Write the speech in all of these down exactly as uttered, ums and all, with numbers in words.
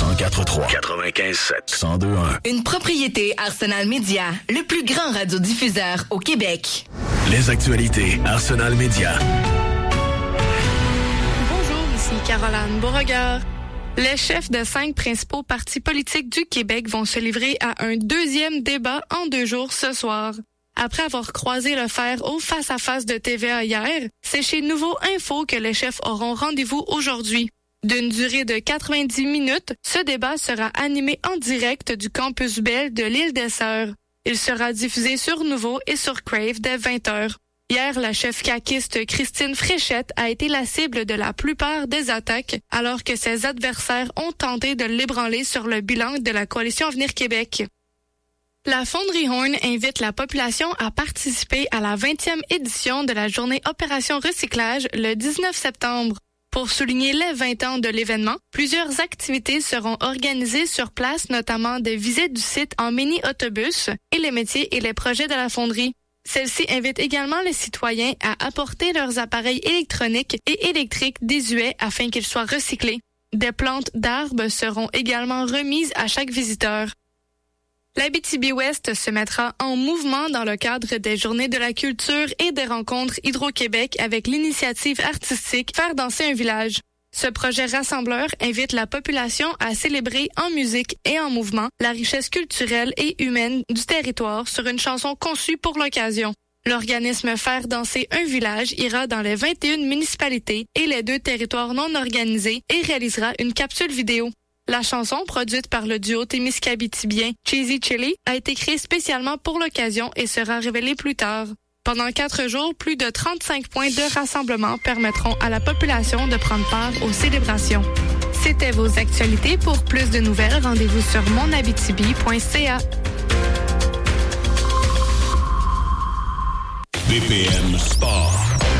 cent quatre trois, quatre-vingt-quinze sept, cent deux un. Une propriété Arsenal Média, le plus grand radiodiffuseur au Québec. Les actualités Arsenal Média. Bonjour, ici Caroline Beauregard. Les chefs de cinq principaux partis politiques du Québec vont se livrer à un deuxième débat en deux jours ce soir. Après avoir croisé le fer au face-à-face de T V A hier, c'est chez Nouveau Info que les chefs auront rendez-vous aujourd'hui. D'une durée de quatre-vingt-dix minutes, ce débat sera animé en direct du campus Bell de l'Île des Sœurs. Il sera diffusé sur Nouveau et sur Crave dès vingt heures. Hier, la chef caquiste Christine Fréchette a été la cible de la plupart des attaques, alors que ses adversaires ont tenté de l'ébranler sur le bilan de la Coalition Avenir Québec. La Fonderie Horn invite la population à participer à la vingtième édition de la journée Opération Recyclage le dix-neuf septembre. Pour souligner les vingt ans de l'événement, plusieurs activités seront organisées sur place, notamment des visites du site en mini-autobus et les métiers et les projets de la fonderie. Celle-ci invite également les citoyens à apporter leurs appareils électroniques et électriques désuets afin qu'ils soient recyclés. Des plantes d'arbres seront également remises à chaque visiteur. L'Abitibi-Ouest se mettra en mouvement dans le cadre des Journées de la culture et des rencontres Hydro-Québec avec l'initiative artistique Faire danser un village. Ce projet rassembleur invite la population à célébrer en musique et en mouvement la richesse culturelle et humaine du territoire sur une chanson conçue pour l'occasion. L'organisme Faire danser un village ira dans les vingt et une municipalités et les deux territoires non organisés et réalisera une capsule vidéo. La chanson, produite par le duo témiscabitibien Cheesy Chili, a été créée spécialement pour l'occasion et sera révélée plus tard. Pendant quatre jours, plus de trente-cinq points de rassemblement permettront à la population de prendre part aux célébrations. C'était vos actualités. Pour plus de nouvelles, rendez-vous sur mon abitibi point c a. B P M Sport.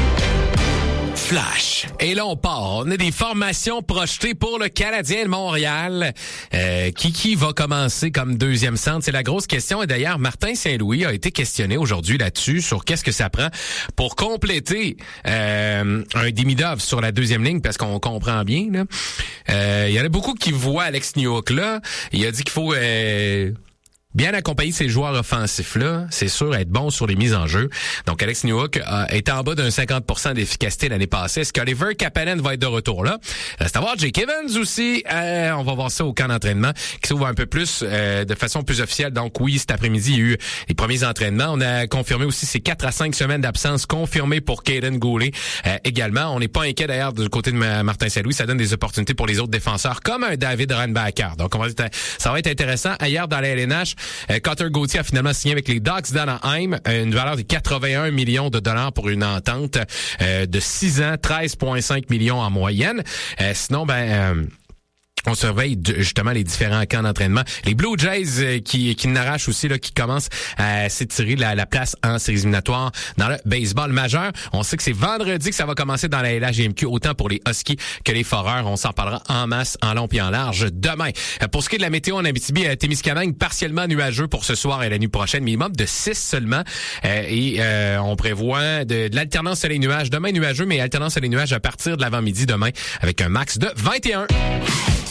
Flash. Et là, on part. On a des formations projetées pour le Canadien de Montréal. Euh, qui qui va commencer comme deuxième centre? C'est la grosse question. Et d'ailleurs, Martin Saint-Louis a été questionné aujourd'hui là-dessus sur qu'est-ce que ça prend pour compléter euh, un Demidov sur la deuxième ligne, parce qu'on comprend bien. Là. Euh, il y en a beaucoup qui voient Alex Newhook là. Il a dit qu'il faut... Euh, bien accompagner ces joueurs offensifs-là, c'est sûr, être bon sur les mises en jeu. Donc, Alex Newhook a été en bas d'un cinquante pour cent d'efficacité l'année passée. Est-ce qu'Oliver Kapanen va être de retour là? Reste à voir. Jake Evans aussi. Euh, on va voir ça au camp d'entraînement qui s'ouvre un peu plus, euh, de façon plus officielle. Donc, oui, cet après-midi, il y a eu les premiers entraînements. On a confirmé aussi ces quatre à cinq semaines d'absence confirmées pour Caden Goulet euh, également. On n'est pas inquiet d'ailleurs du côté de Martin Saint-Louis. Ça donne des opportunités pour les autres défenseurs comme un David Reinbacker. Donc, on va être, ça va être intéressant. Hier, dans la L N H, Euh, Cutter Gauthier a finalement signé avec les Ducks d'Anaheim une valeur de quatre-vingt-un millions de dollars pour une entente euh, de six ans, treize virgule cinq millions en moyenne. Euh, sinon, ben... Euh, on surveille justement les différents camps d'entraînement. Les Blue Jays euh, qui qui n'arrachent aussi, là, qui commencent à s'étirer la, la place en séries éliminatoires dans le baseball majeur. On sait que c'est vendredi que ça va commencer dans la L H G M Q, autant pour les Huskies que les Foreurs. On s'en parlera en masse, en long puis en large demain. Euh, pour ce qui est de la météo en Abitibi, euh, Témiscamingue, partiellement nuageux pour ce soir et la nuit prochaine, minimum de six seulement. Euh, et euh, on prévoit de, de l'alternance soleil-nuage. Demain nuageux, mais alternance soleil-nuage à partir de l'avant-midi demain avec un max de vingt et un.